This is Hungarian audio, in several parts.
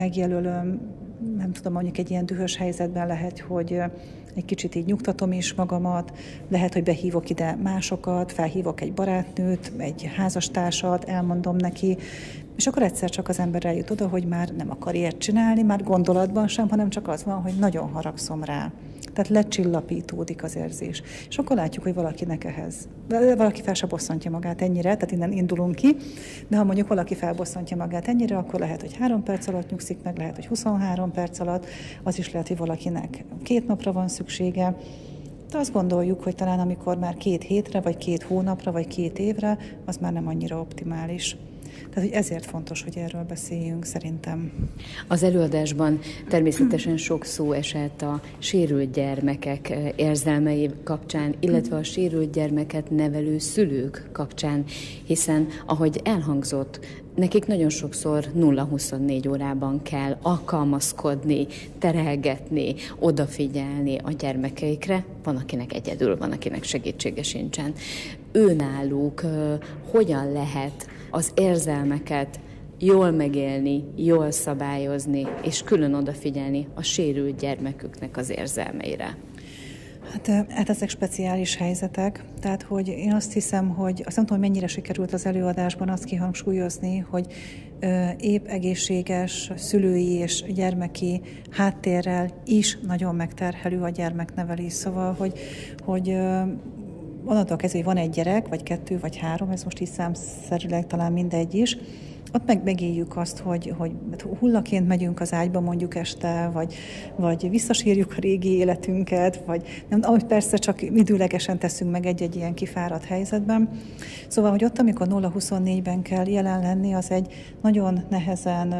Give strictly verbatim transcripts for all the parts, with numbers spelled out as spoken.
megjelölöm, nem tudom, mondjuk egy ilyen dühös helyzetben lehet, hogy egy kicsit így nyugtatom is magamat, lehet, hogy behívok ide másokat, felhívok egy barátnőt, egy házastársat, elmondom neki, és akkor egyszer csak az ember eljut oda, hogy már nem akar ilyet csinálni, már gondolatban sem, hanem csak az van, hogy nagyon haragszom rá. Tehát lecsillapítódik az érzés. És akkor látjuk, hogy valakinek ehhez, valaki fel se bosszantja magát ennyire, tehát innen indulunk ki, de ha mondjuk valaki felbosszantja magát ennyire, akkor lehet, hogy három perc alatt nyugszik meg, lehet, hogy huszonhárom perc alatt, az is lehet, hogy valakinek két napra van szüksége. De azt gondoljuk, hogy talán amikor már két hétre, vagy két hónapra, vagy két évre, az már nem annyira optimális. Tehát, hogy ezért fontos, hogy erről beszéljünk, szerintem. Az előadásban természetesen sok szó esett a sérült gyermekek érzelmei kapcsán, illetve a sérült gyermeket nevelő szülők kapcsán, hiszen, ahogy elhangzott, nekik nagyon sokszor nulla huszonnégy órában kell alkalmazkodni, terelgetni, odafigyelni a gyermekeikre. Van, akinek egyedül, van, akinek segítsége sincsen. Őnáluk uh, hogyan lehet az érzelmeket jól megélni, jól szabályozni, és külön odafigyelni a sérült gyermeküknek az érzelmeire? Hát, hát ezek speciális helyzetek, tehát hogy én azt hiszem, hogy azt nem tudom, hogy mennyire sikerült az előadásban azt kihangsúlyozni, hogy ö, épp egészséges szülői és gyermeki háttérrel is nagyon megterhelő a gyermeknevelés. Szóval, hogy, hogy ö, onnantól kezdve, hogy van egy gyerek, vagy kettő, vagy három, ez most így számszerűleg talán mindegy is, ott meg megéljük azt, hogy, hogy hullaként megyünk az ágyba mondjuk este, vagy, vagy visszasírjuk a régi életünket, vagy nem, ahogy persze csak időlegesen teszünk meg egy-egy ilyen kifáradt helyzetben. Szóval, hogy ott, amikor nulla huszonnégyben kell jelen lenni, az egy nagyon nehezen,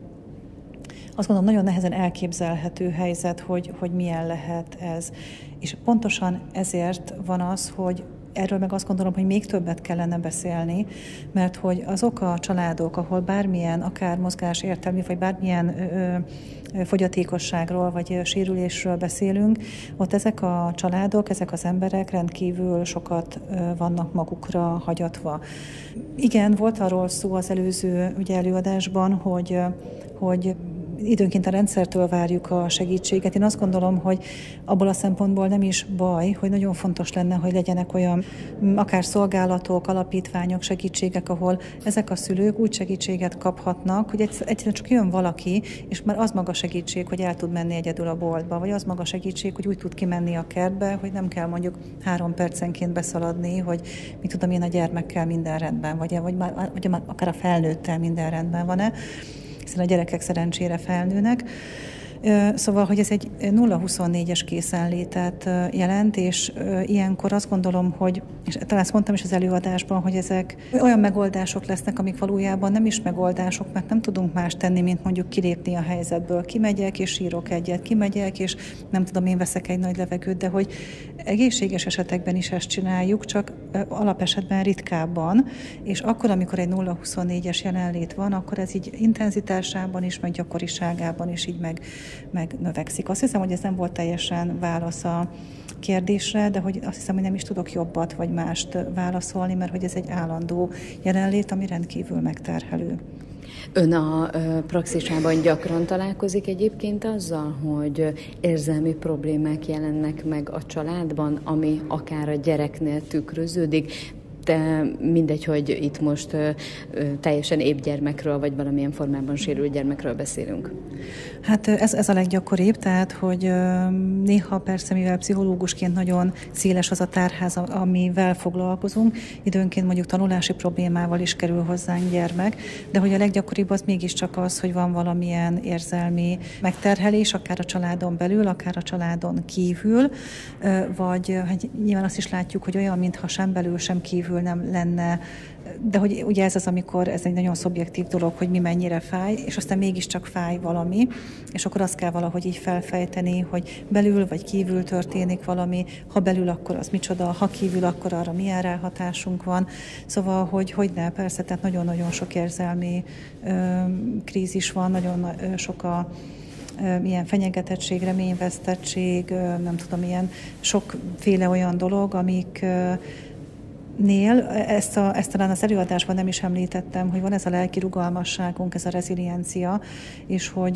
azt gondolom, nagyon nehezen elképzelhető helyzet, hogy, hogy milyen lehet ez. És pontosan ezért van az, hogy erről meg azt gondolom, hogy még többet kellene beszélni, mert hogy azok a családok, ahol bármilyen, akár mozgásértelmi, vagy bármilyen ö, ö, fogyatékosságról, vagy sérülésről beszélünk, ott ezek a családok, ezek az emberek rendkívül sokat ö, vannak magukra hagyatva. Igen, volt arról szó az előző ugye, előadásban, hogy, hogy időnként a rendszertől várjuk a segítséget. Én azt gondolom, hogy abból a szempontból nem is baj, hogy nagyon fontos lenne, hogy legyenek olyan akár szolgálatok, alapítványok, segítségek, ahol ezek a szülők úgy segítséget kaphatnak, hogy egyszerűen csak jön valaki, és már az maga segítség, hogy el tud menni egyedül a boltba, vagy az maga segítség, hogy úgy tud kimenni a kertbe, hogy nem kell mondjuk három percenként beszaladni, hogy mit tudom én, a gyermekkel minden rendben, vagy, vagy, már, vagy akár a felnőttel minden rendben van-e, hiszen a gyerekek szerencsére felnőnek. Szóval, hogy ez egy nulla huszonnégyes készenlétet jelent, és ilyenkor azt gondolom, hogy, és talán azt mondtam is az előadásban, hogy ezek olyan megoldások lesznek, amik valójában nem is megoldások, mert nem tudunk más tenni, mint mondjuk kilépni a helyzetből. Kimegyek, és sírok egyet, kimegyek, és nem tudom, én veszek egy nagy levegőt, de hogy egészséges esetekben is ezt csináljuk, csak alapesetben ritkábban, és akkor, amikor egy nulla huszonnégyes jelenlét van, akkor ez így intenzitásában is, meg gyakoriságában is így meg meg növekszik. Azt hiszem, hogy ez nem volt teljesen válasz a kérdésre, de hogy azt hiszem, hogy nem is tudok jobbat vagy mást válaszolni, mert hogy ez egy állandó jelenlét, ami rendkívül megterhelő. Ön a praxisában gyakran találkozik egyébként azzal, hogy érzelmi problémák jelennek meg a családban, ami akár a gyereknél tükröződik, de mindegy, hogy itt most ö, ö, teljesen épp gyermekről, vagy valamilyen formában sérült gyermekről beszélünk. Hát ez, ez a leggyakoribb, tehát, hogy ö, néha persze, mivel pszichológusként nagyon széles az a tárház, amivel foglalkozunk, időnként mondjuk tanulási problémával is kerül hozzánk gyermek, de hogy a leggyakoribb az mégiscsak az, hogy van valamilyen érzelmi megterhelés, akár a családon belül, akár a családon kívül, ö, vagy hát nyilván azt is látjuk, hogy olyan, mintha sem belül, sem kívül nem lenne, de hogy ugye ez az, amikor ez egy nagyon szubjektív dolog, hogy mi mennyire fáj, és aztán mégiscsak fáj valami, és akkor azt kell valahogy így felfejteni, hogy belül vagy kívül történik valami, ha belül, akkor az micsoda, ha kívül, akkor arra milyen ráhatásunk van. Szóval, hogy, hogy ne, persze, tehát nagyon-nagyon sok érzelmi ö, krízis van, nagyon ö, sok a milyen fenyegetettség, reményvesztettség, nem tudom, ilyen sokféle olyan dolog, amik nél, ezt, a, ezt talán az előadásban nem is említettem, hogy van ez a lelki rugalmasságunk, ez a reziliencia, és hogy